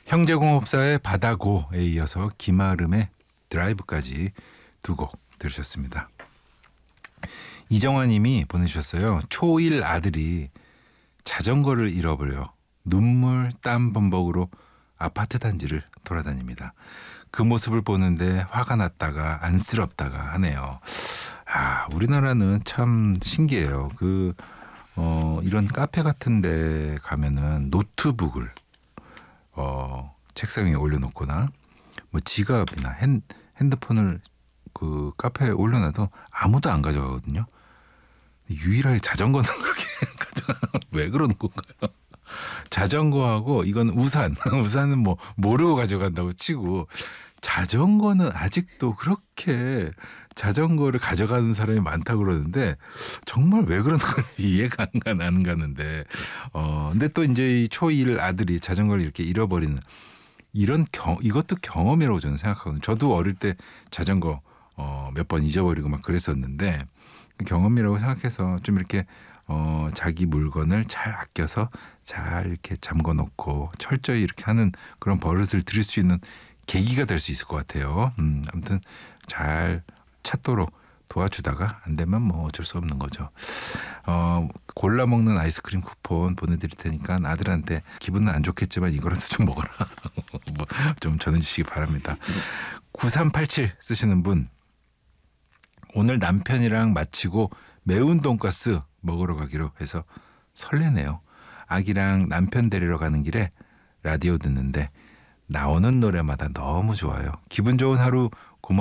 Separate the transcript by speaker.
Speaker 1: 형제공업사의 바다고에 이어서 김아름의 드라이브까지 두 곡 들으셨습니다. 이정환 님이 보내주셨어요. 초1 아들이 자전거를 잃어버려 눈물 땀 범벅으로 아파트 단지를 돌아다닙니다. 그 모습을 보는데 화가 났다가 안쓰럽다가 하네요. 우리나라는 참 신기해요. 이런 카페 같은 데 가면은 노트북을 책상 위에 올려놓거나 뭐 지갑이나 핸드폰을 그 카페에 올려놔도 아무도 안 가져가거든요. 유일하게 자전거는 그렇게 가져가. 왜 그러는 건가요? 자전거하고 이건 우산은 뭐 모르고 가져간다고 치고 자전거는 아직도 그렇게 자전거를 가져가는 사람이 많다고 그러는데 정말 왜 그러는 건지 이해가 안 가는데 근데 또 이제 이 초1 아들이 자전거를 이렇게 잃어버리는 이것도 경험이라고 저는 생각하거든요. 저도 어릴 때 자전거 몇 번 잊어버리고 막 그랬었는데 경험이라고 생각해서 좀 이렇게 자기 물건을 잘 아껴서 잘 이렇게 잠궈 놓고 철저히 이렇게 하는 그런 버릇을 들일 수 있는 계기가 될 수 있을 것 같아요. 아무튼 잘 찾도록 도와주다가 안 되면 뭐 어쩔 수 없는 거죠. 골라 먹는 아이스크림 쿠폰 보내드릴 테니까 아들한테 기분은 안 좋겠지만 이거라도 좀 먹어라. 뭐 좀 전해주시기 바랍니다. 9387 쓰시는 분. 오늘 남편이랑 마치고 매운 돈가스 먹으러 가기로 해서 설레네요. 아기랑 남편 데리러 가는 길에 라디오 듣는데 나오는 노래마다 너무 좋아요. 기분 좋은 하루